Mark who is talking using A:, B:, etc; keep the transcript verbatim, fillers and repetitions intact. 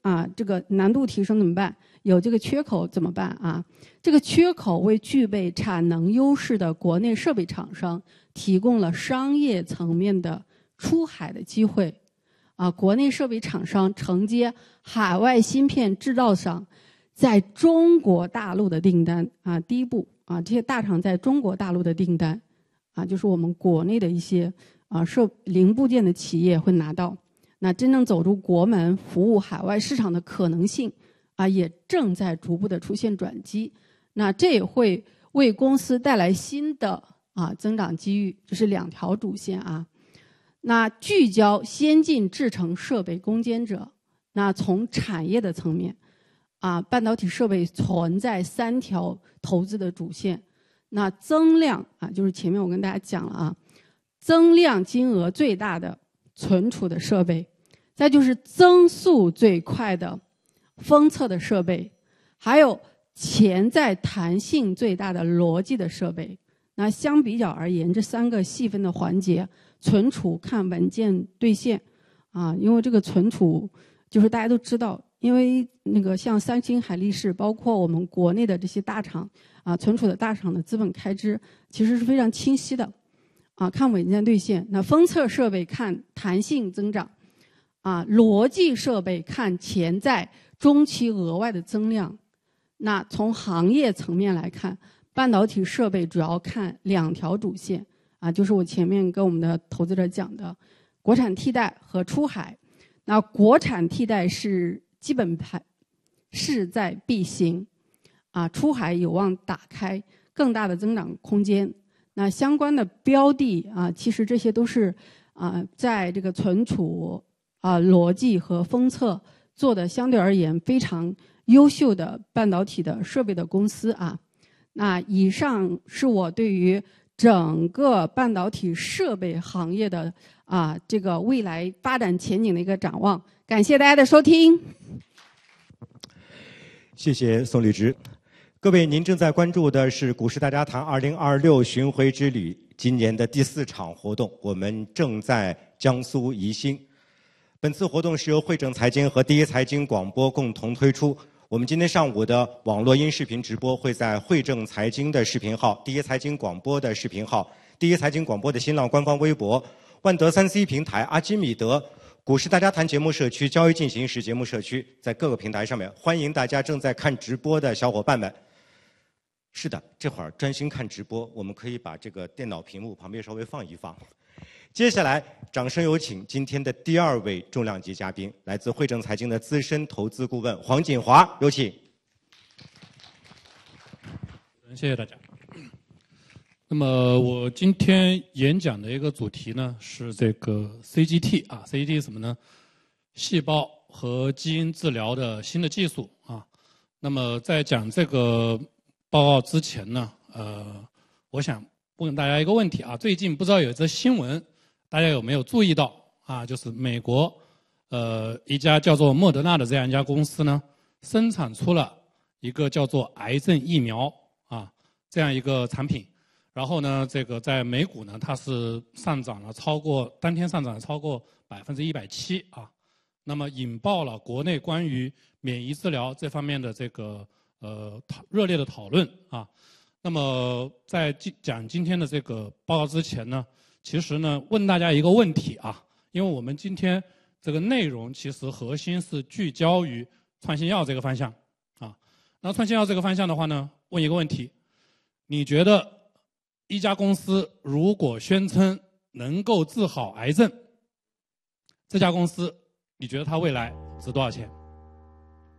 A: 啊，这个难度提升怎么办？有这个缺口怎么办啊？这个缺口为具备产能优势的国内设备厂商提供了商业层面的出海的机会。啊，国内设备厂商承接海外芯片制造商在中国大陆的订单啊，第一步啊，这些大厂在中国大陆的订单啊，就是我们国内的一些啊设零部件的企业会拿到。那真正走出国门，服务海外市场的可能性啊，也正在逐步的出现转机。那这也会为公司带来新的啊增长机遇，这是两条主线啊。那聚焦先进制程设备攻坚者，那从产业的层面，啊，半导体设备存在三条投资的主线。那增量啊，就是前面我跟大家讲了啊，增量金额最大的存储的设备，再就是增速最快的封测的设备，还有潜在弹性最大的逻辑的设备。那相比较而言，这三个细分的环节。存储看文件兑现，啊，因为这个存储就是大家都知道，因为那个像三星、海力士，包括我们国内的这些大厂啊，存储的大厂的资本开支其实是非常清晰的，啊，看文件兑现。那封测设备看弹性增长，啊，逻辑设备看潜在中期额外的增量。那从行业层面来看，半导体设备主要看两条主线。啊，就是我前面跟我们的投资者讲的，国产替代和出海。那国产替代是基本盘势在必行，啊，出海有望打开更大的增长空间。那相关的标的啊，其实这些都是啊，在这个存储啊、逻辑和封测做的相对而言非常优秀的半导体的设备的公司啊。那以上是我对于整个半导体设备行业的啊这个未来发展前景的一个展望，感谢大家的收听。
B: 谢谢宋律师。各位，您正在关注的是股市大家谈二零二六巡回之旅今年的第四场活动，我们正在江苏宜兴。本次活动是由汇正财经和第一财经广播共同推出。我们今天上午的网络音视频直播会在汇正财经的视频号、第一财经广播的视频号、第一财经广播的新浪官方微博、万德三 C 平台、阿基米德、股市大家谈节目社区、交易进行时节目社区，在各个平台上面，欢迎大家正在看直播的小伙伴们。是的，这会儿专心看直播，我们可以把这个电脑屏幕旁边稍微放一放。接下来，掌声有请今天的第二位重量级嘉宾，来自汇正财经的资深投资顾问黄锦华，有请。
C: 谢谢大家。那么我今天演讲的一个主题呢是这个 C G T 啊 ，C G T 是什么呢？细胞和基因治疗的新的技术啊。那么在讲这个报告之前呢，呃，我想问大家一个问题啊，最近不知道有一则新闻。大家有没有注意到啊？就是美国，呃，一家叫做莫德纳的这样一家公司呢，生产出了一个叫做癌症疫苗啊这样一个产品。然后呢，这个在美股呢，它是上涨了超过当天上涨了超过百分之一百七啊。那么引爆了国内关于免疫治疗这方面的这个呃讨热烈的讨论啊。那么在讲今天的这个报告之前呢。其实呢，问大家一个问题啊，因为我们今天这个内容其实核心是聚焦于创新药这个方向啊。那创新药这个方向的话呢，问一个问题：你觉得一家公司如果宣称能够治好癌症，这家公司你觉得它未来值多少钱？